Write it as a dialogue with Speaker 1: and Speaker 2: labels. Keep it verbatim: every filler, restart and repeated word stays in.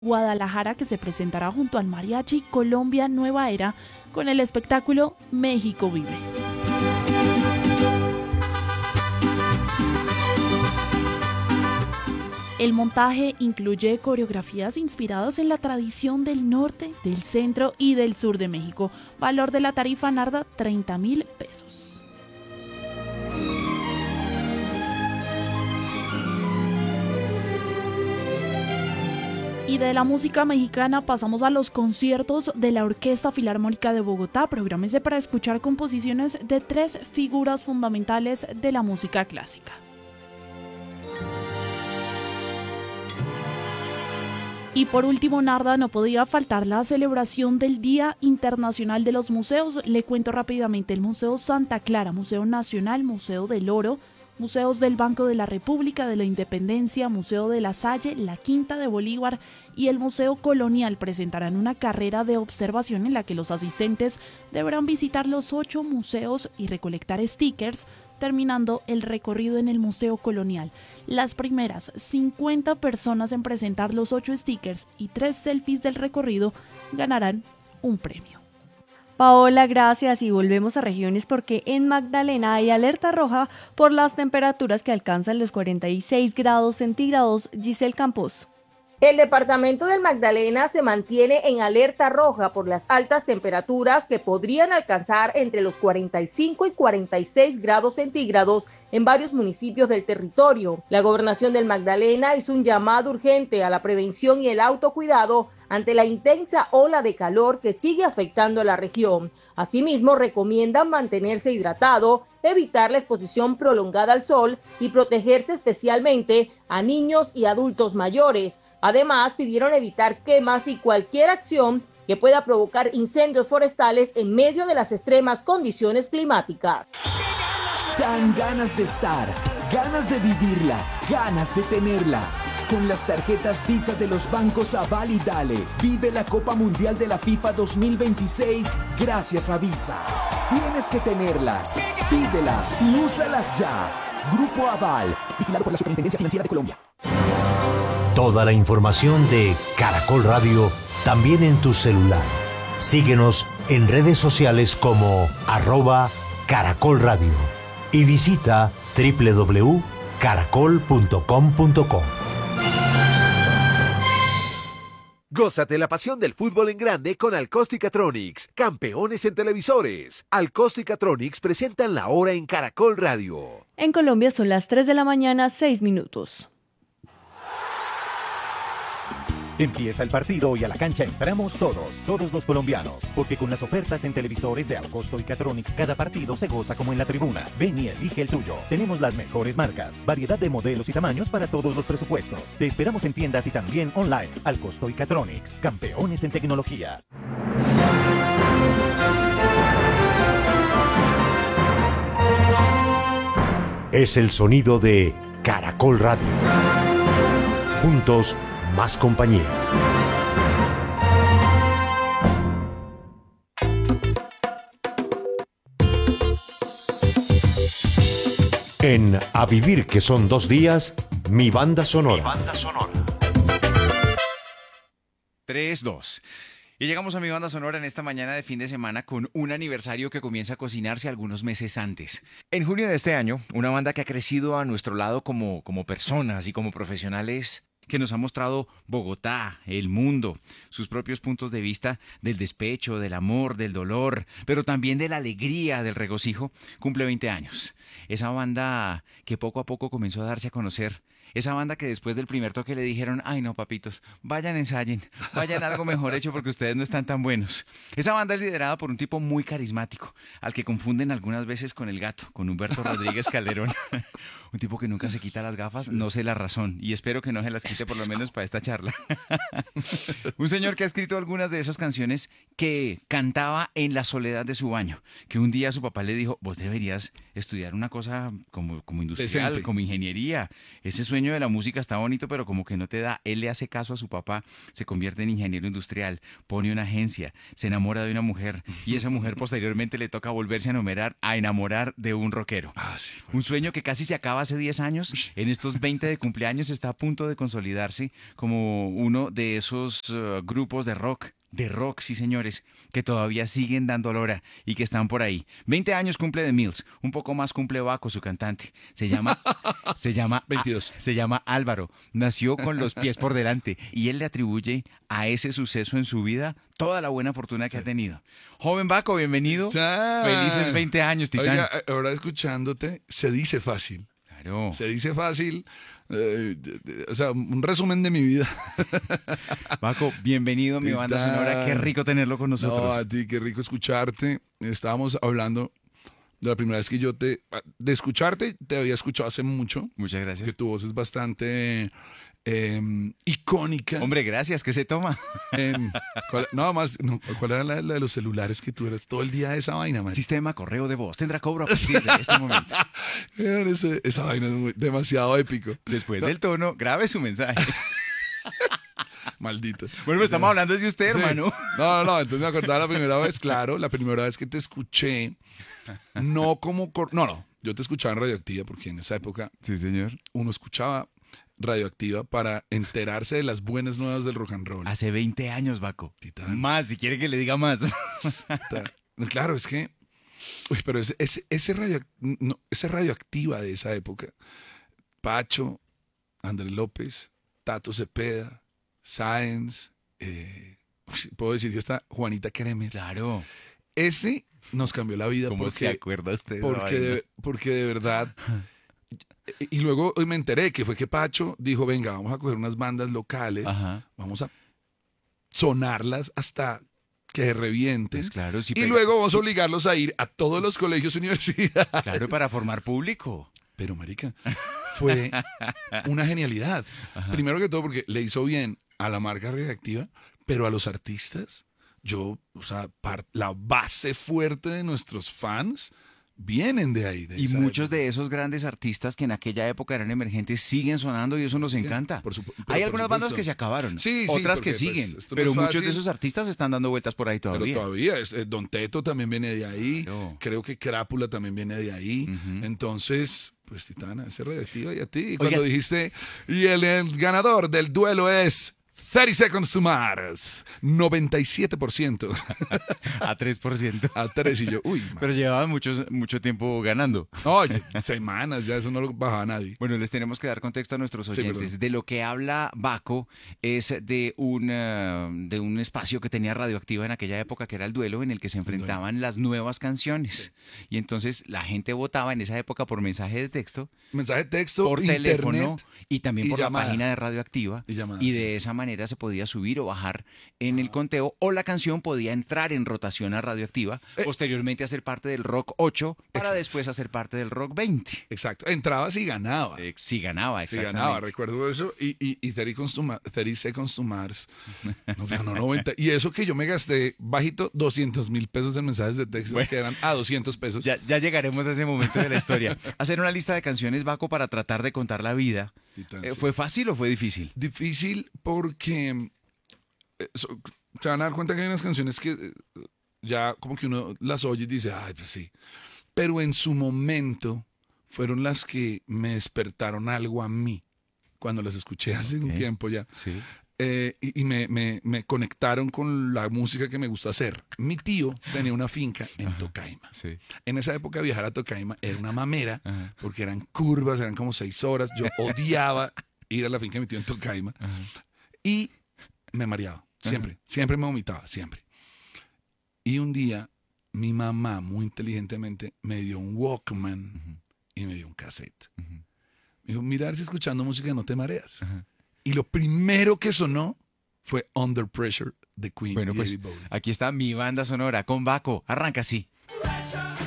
Speaker 1: Guadalajara, que se presentará junto al Mariachi Colombia Nueva Era con el espectáculo México Vive. El montaje incluye coreografías inspiradas en la tradición del norte, del centro y del sur de México. Valor de la tarifa narda treinta mil pesos. Y de la música mexicana pasamos a los conciertos de la Orquesta Filarmónica de Bogotá. Prográmese para escuchar composiciones de tres figuras fundamentales de la música clásica. Y por último, Narda, no podía faltar la celebración del Día Internacional de los Museos. Le cuento rápidamente: el Museo Santa Clara, Museo Nacional, Museo del Oro, museos del Banco de la República, de la Independencia, Museo de la Salle, la Quinta de Bolívar y el Museo Colonial presentarán una carrera de observación en la que los asistentes deberán visitar los ocho museos y recolectar stickers, terminando el recorrido en el Museo Colonial. Las primeras cincuenta personas en presentar los ocho stickers y tres selfies del recorrido ganarán un premio.
Speaker 2: Paola, gracias, y volvemos a regiones porque en Magdalena hay alerta roja por las temperaturas que alcanzan los cuarenta y seis grados centígrados. Giselle Campos.
Speaker 3: El departamento del Magdalena se mantiene en alerta roja por las altas temperaturas que podrían alcanzar entre los cuarenta y cinco y cuarenta y seis grados centígrados en varios municipios del territorio. La gobernación del Magdalena hizo un llamado urgente a la prevención y el autocuidado ante la intensa ola de calor que sigue afectando a la región. Asimismo, recomiendan mantenerse hidratado, evitar la exposición prolongada al sol y protegerse especialmente a niños y adultos mayores. Además, pidieron evitar quemas y cualquier acción que pueda provocar incendios forestales en medio de las extremas condiciones climáticas.
Speaker 4: Dan ganas de estar, ganas de vivirla, ganas de tenerla. Con las tarjetas Visa de los bancos Aval y Dale, vive la Copa Mundial de la FIFA dos mil veintiséis gracias a Visa. Tienes que tenerlas, pídelas y úsalas ya. Grupo Aval, vigilado por la Superintendencia Financiera de Colombia.
Speaker 5: Toda la información de Caracol Radio también en tu celular. Síguenos en redes sociales como arroba Caracol Radio y visita doble u doble u doble u punto caracol punto com punto co.
Speaker 6: Gózate la pasión del fútbol en grande con Alcosticatronics, campeones en televisores. Alcosticatronics presentan la hora en Caracol Radio.
Speaker 2: En Colombia son las tres de la mañana, seis minutos.
Speaker 7: Empieza el partido y a la cancha entramos todos, todos los colombianos, porque con las ofertas en televisores de Alcosto y Catronics cada partido se goza como en la tribuna. Ven y elige el tuyo. Tenemos las mejores marcas, variedad de modelos y tamaños para todos los presupuestos. Te esperamos en tiendas y también online. Alcosto y Catronics, campeones en tecnología.
Speaker 5: Es el sonido de Caracol Radio. Juntos, más compañía. En A Vivir, que son dos días, mi banda sonora. Mi banda sonora.
Speaker 8: tres, dos. Y llegamos a mi banda sonora en esta mañana de fin de semana con un aniversario que comienza a cocinarse algunos meses antes. En junio de este año, una banda que ha crecido a nuestro lado como, como personas y como profesionales, que nos ha mostrado Bogotá, el mundo, sus propios puntos de vista del despecho, del amor, del dolor, pero también de la alegría, del regocijo, cumple veinte años. Esa banda que poco a poco comenzó a darse a conocer. Esa banda que después del primer toque le dijeron: ay no, papitos, vayan, ensayen, vayan algo mejor hecho porque ustedes no están tan buenos. Esa banda es liderada por un tipo muy carismático, al que confunden algunas veces con el gato, con Humberto Rodríguez Calderón. Un tipo que nunca se quita las gafas, no sé la razón, y espero que no se las quite por lo menos para esta charla. Un señor que ha escrito algunas de esas canciones que cantaba en la soledad de su baño, que un día su papá le dijo: vos deberías estudiar una cosa como, como industrial, Decente. Como ingeniería, ese sueño sueño de la música está bonito, pero como que no te da. Él le hace caso a su papá, se convierte en ingeniero industrial, pone una agencia, se enamora de una mujer y esa mujer posteriormente le toca volverse a enamorar, a enamorar de un rockero.
Speaker 9: Ah, sí, bueno.
Speaker 8: Un sueño que casi se acaba hace diez años. En estos veinte de cumpleaños está a punto de consolidarse como uno de esos uh, grupos de rock. De rock, sí señores, que todavía siguen dando lora y que están por ahí. veinte años cumple de Mills, un poco más cumple Baco, su cantante. Se llama, se llama,
Speaker 9: veintidós.
Speaker 8: Se llama Álvaro. Nació con los pies por delante y él le atribuye a ese suceso en su vida toda la buena fortuna que sí. ha tenido. Joven Baco, bienvenido.
Speaker 9: ¡Chao!
Speaker 8: Felices veinte años, titán.
Speaker 9: Oiga, ahora escuchándote, se dice fácil.
Speaker 8: Claro.
Speaker 9: Se dice fácil. Eh, de, de, o sea, un resumen de mi vida.
Speaker 8: Baco, bienvenido a mi banda sonora. Qué rico tenerlo con nosotros.
Speaker 9: No, a ti, qué rico escucharte. Estábamos hablando de la primera vez que yo te... De escucharte, te había escuchado hace mucho.
Speaker 8: Muchas gracias.
Speaker 9: Que tu voz es bastante eh, icónica.
Speaker 8: Hombre, gracias. ¿Qué se toma?
Speaker 9: Eh, ¿cuál, no, más, no, ¿cuál era la, la de los celulares que tú eras todo el día de esa vaina, man?
Speaker 8: Sistema correo de voz. Tendrá cobro a partir de este momento.
Speaker 9: Esa, esa vaina es muy, demasiado épico.
Speaker 8: Después no. del tono, grabe su mensaje.
Speaker 9: Maldito.
Speaker 8: Bueno, pues estamos hablando de usted,
Speaker 9: sí.
Speaker 8: hermano.
Speaker 9: No, no, no. Entonces me acordaba la primera vez, claro, la primera vez que te escuché. No como... Cor- no, no. Yo te escuchaba en Radioactiva porque en esa época...
Speaker 8: Sí, señor.
Speaker 9: Uno escuchaba Radioactiva para enterarse de las buenas nuevas del rock and roll.
Speaker 8: Hace veinte años, Baco.
Speaker 9: Titán.
Speaker 8: Más, si quiere que le diga más.
Speaker 9: Claro, es que... Uy, pero ese, ese, ese, radio, no, ese Radioactiva de esa época, Pacho, Andrés López, Tato Cepeda, Sáenz, eh, puedo decir que está Juanita Kremer.
Speaker 8: Claro.
Speaker 9: Ese nos cambió la vida.
Speaker 8: ¿Cómo
Speaker 9: porque,
Speaker 8: se acuerda usted?
Speaker 9: Porque de, porque de verdad... Y luego me enteré que fue que Pacho dijo, venga, vamos a coger unas bandas locales, Ajá. vamos a sonarlas hasta que se revienten.
Speaker 8: Pues claro, sí,
Speaker 9: y
Speaker 8: pega.
Speaker 9: luego vamos a obligarlos a ir a todos los colegios y universidades.
Speaker 8: Claro, para formar público.
Speaker 9: Pero, marica, fue una genialidad. Ajá. Primero que todo porque le hizo bien a la marca Radioactiva, pero a los artistas, yo, o sea, par- la base fuerte de nuestros fans... vienen de ahí. De
Speaker 8: y muchos
Speaker 9: época.
Speaker 8: de esos grandes artistas que en aquella época eran emergentes siguen sonando y eso nos encanta.
Speaker 9: Por supu-
Speaker 8: Hay
Speaker 9: por
Speaker 8: algunas
Speaker 9: supuesto.
Speaker 8: bandas que se acabaron,
Speaker 9: sí, sí,
Speaker 8: otras
Speaker 9: porque,
Speaker 8: que siguen,
Speaker 9: pues, no
Speaker 8: pero
Speaker 9: es
Speaker 8: muchos
Speaker 9: fácil.
Speaker 8: de esos artistas están dando vueltas por ahí todavía.
Speaker 9: Pero todavía, es, eh, Don Teto también viene de ahí,
Speaker 8: claro.
Speaker 9: Creo que Crápula también viene de ahí, uh-huh. Entonces, pues Titana, ese Radioactiva y a ti. Y cuando Oiga. dijiste, y el, el ganador del duelo es... thirty Seconds to Mars, noventa y siete por ciento.
Speaker 8: A tres por ciento.
Speaker 9: A tres y yo, uy. Man.
Speaker 8: Pero llevaban mucho, mucho tiempo ganando.
Speaker 9: No, semanas, ya eso no lo bajaba nadie.
Speaker 8: Bueno, les tenemos que dar contexto a nuestros oyentes.
Speaker 9: Sí,
Speaker 8: de lo que habla Baco es de un, uh, de un espacio que tenía Radioactiva en aquella época, que era el duelo, en el que se enfrentaban las nuevas canciones. Sí. Y entonces la gente votaba en esa época por mensaje de texto.
Speaker 9: Mensaje de texto,
Speaker 8: por
Speaker 9: internet,
Speaker 8: teléfono y también
Speaker 9: y
Speaker 8: por
Speaker 9: llamada.
Speaker 8: la página de Radioactiva.
Speaker 9: Y, llamada,
Speaker 8: y de
Speaker 9: sí.
Speaker 8: esa manera se podía subir o bajar en el conteo, o la canción podía entrar en rotación a Radioactiva, eh, posteriormente hacer parte del Rock ocho, para exacto. después hacer parte del Rock veinte.
Speaker 9: Exacto, entrabas y ganaba.
Speaker 8: Eh, sí ganaba, exactamente.
Speaker 9: Sí ganaba, recuerdo eso, y, y, y thirty Seconds to Mars, no sé, no, noventa, y eso que yo me gasté bajito doscientos mil pesos en mensajes de texto, bueno, que eran a doscientos pesos.
Speaker 8: Ya, ya llegaremos a ese momento de la historia. Hacer una lista de canciones, Baco, para tratar de contar la vida, Titán, eh, ¿fue fácil o fue difícil?
Speaker 9: Difícil porque... So, se van a dar cuenta que hay unas canciones que eh, ya como que uno las oye y dice, ay, pues sí. Pero en su momento fueron las que me despertaron algo a mí, cuando las escuché hace okay. un tiempo ya.
Speaker 8: Sí.
Speaker 9: Eh, y y me, me, me conectaron con la música que me gusta hacer. Mi tío tenía una finca en Ajá, Tocaima.
Speaker 8: Sí.
Speaker 9: En esa época viajar a Tocaima era una mamera,
Speaker 8: Ajá.
Speaker 9: porque eran curvas, eran como seis horas. Yo odiaba ir a la finca de mi tío en Tocaima. Ajá. Y me mareaba. Siempre, uh-huh. siempre me vomitaba, siempre. Y un día, mi mamá, muy inteligentemente, me dio un Walkman uh-huh. y me dio un cassette. Uh-huh. Me dijo, mirar si escuchando música no te mareas. Uh-huh. Y lo primero que sonó fue Under Pressure de Queen
Speaker 8: bueno,
Speaker 9: y
Speaker 8: pues,
Speaker 9: David Bowie.
Speaker 8: Aquí está mi banda sonora con Baco. Arranca así.